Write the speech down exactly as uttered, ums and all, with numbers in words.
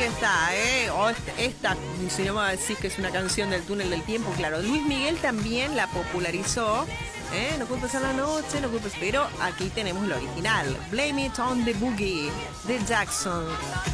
está, ¿eh? O esta, si no me decís que es una canción del túnel del tiempo, claro. Luis Miguel también la popularizó. ¿Eh? No culpes a la noche, no culpes. Pero aquí tenemos lo original. Blame It on the Boogie de Jackson.